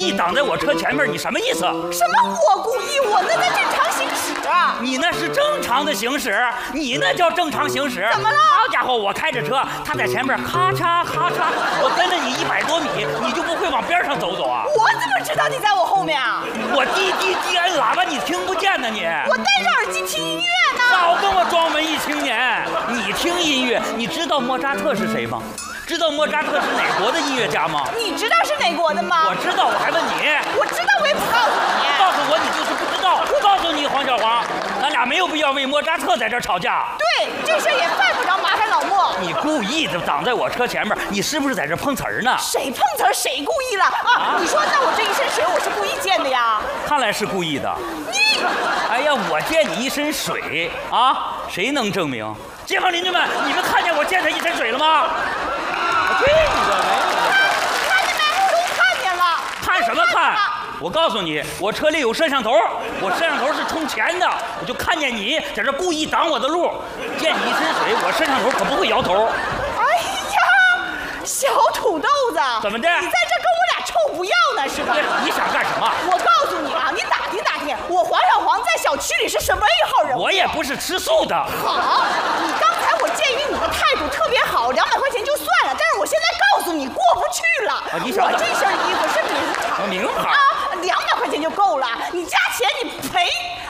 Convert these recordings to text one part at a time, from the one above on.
意挡在我车前面，你什么意思？ 什么我故意？我那在正常行驶啊！ 你那是正常的行驶，你那叫正常行驶。 怎么了？ 好家伙，我开着车，他在前面咔嚓咔嚓，我跟着你100多米，你就不会往边上走走啊？ 我怎么知道你在我后面啊？ 我滴滴滴按喇叭，你听不见呢你？ 我戴着耳机听音乐呢。 少跟我装文艺青年！你听音乐，你知道莫扎特是谁吗？知道莫扎特是哪国的音乐家吗？ 你知道是哪国的吗？ 我知道，我还问你。 我知道，我也不告诉你。 告诉我，你就是不知道。告诉你，黄小黄，咱俩没有必要为莫扎特在这儿吵架。 对，这事也犯不着麻烦老莫。 你故意的挡在我车前面，你是不是在这碰瓷儿呢？ 谁碰瓷儿？谁故意了啊？你说，那我这一身水，我是故意溅的呀？ 看来是故意的。 你， 哎呀，我溅你一身水啊，谁能证明？街坊邻居们，你们看见我溅他一身水了吗？对你的没有。 看见没？都看见了。 看什么看？我告诉你，我车里有摄像头，我摄像头是充钱的，我就看见你在这故意挡我的路，溅你一身水，我摄像头可不会摇头。 哎呀，小土豆子， 怎么的？ 你在这跟我俩臭不要呢是吧？ 你想干什么？ 我告诉你啊，你打听打听，我黄小黄在小区里是什么一号人物？ 我也不是吃素的。 好，你刚才我鉴于你的态度特别好，200块钱就算了，但是我现在告诉你过不去了。 你想我这身衣服是名牌， 名牌啊，200块钱就够了，你加钱你赔。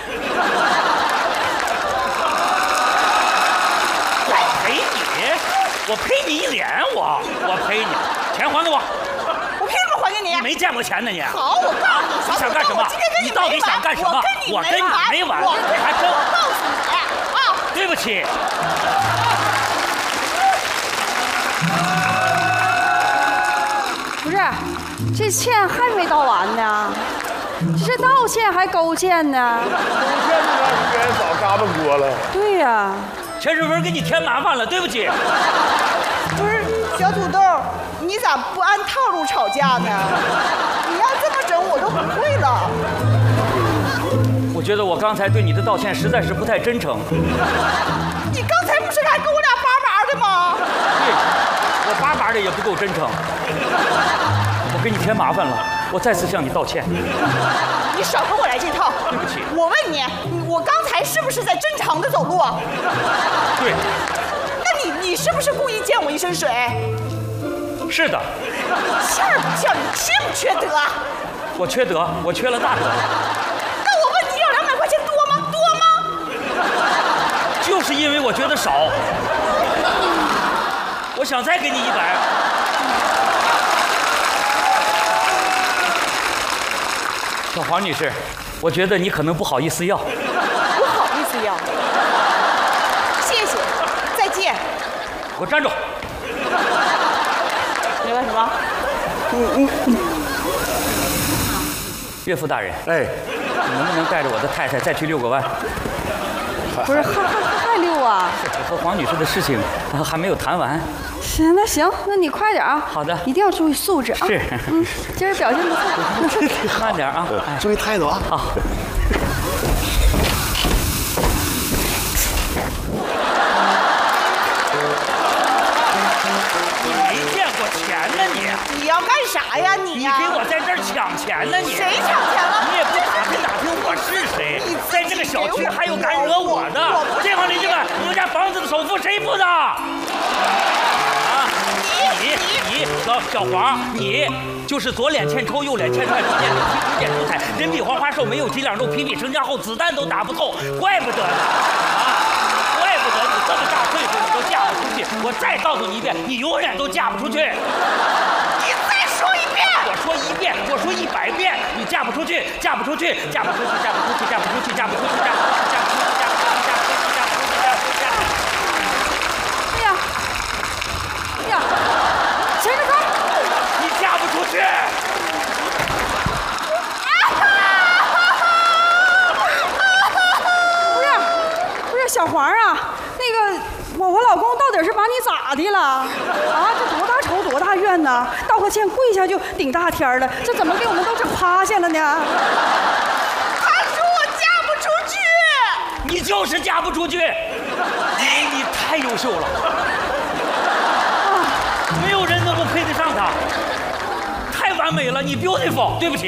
我赔你？我赔你一脸，我赔你，钱还给我。 我凭什么还给你？ 你没见过钱呢你？ 好，我告诉你， 你想干什么？ 我今天跟你到底想干什么？ 我跟你没完， 我还真我告诉你啊！ 对不起。 不是，这欠还没道完呢，这是道歉还勾芡呢？ 勾芡这段时间早嘎巴锅了。 对呀。 钱水文给你添麻烦了，对不起。 不是小土豆，你咋不按套路吵架呢？你要这么整，我都不会了。 我觉得我刚才对你的道歉实在是不太真诚。 你刚才不是还跟我俩叭叭的吗？ 对，我叭叭的也不够真诚。我给你添麻烦了，我再次向你道歉。 你少跟我来这套。 对不起。 我问你，我刚才是不是在正常的走路啊？ 对。 那你是不是故意溅我一身水？ 是的。 欠儿不欠儿？你缺不缺德？ 我缺德，我缺了大德了。 那我问你，要200块钱多吗？多吗？ 就是因为我觉得少，我想再给你100。小黄女士，我觉得你可能不好意思要。 不好意思要。谢谢，再见。 给我站住！ 你干什么？ 岳父大人， 哎， 你能不能带着我的太太再去遛个弯？ 不是还溜啊？ 我和黄女士的事情还没有谈完。 行，那行，那你快点啊！ 好的， 一定要注意素质啊！ 是， 今儿表现不错， 慢点啊！ 注意态度啊！ 好。你没见过钱呢你？ 你要干啥呀你呀？ 你给我在这儿抢钱呢你？ 谁抢钱了？ 你也不打听打听我是谁？在这个小区还有敢惹我的？街坊邻居们，你们家房子的首付谁付的？你小黄，你就是左脸欠抽，右脸欠踹，逐渐出彩，人比黄花瘦，没有几两肉，皮成家后，子弹都打不透，怪不得呢怪不得你这么大岁数你都嫁不出去。我再告诉你一遍，你永远都嫁不出去。 你再说一遍！ 我说1遍，我说100遍，你嫁不出去，嫁不出去，嫁不出去，嫁不出去，嫁不出去，嫁不出去，嫁不出去，嫁不出去，嫁不出去，嫁不出去，嫁不出去，嫁不出去。 哎呀，哎呀，钱志刚， 你嫁不出去。 不是小黄啊，那个我老公到底是把你咋的了？啊，这多大仇多大怨呢？道个歉跪下就顶大天了，这怎么给我们都整趴下了呢？ 他说我嫁不出去。 你就是嫁不出去，你太优秀了，没有人能够配得上她，太完美了，你 beautiful， 对不起。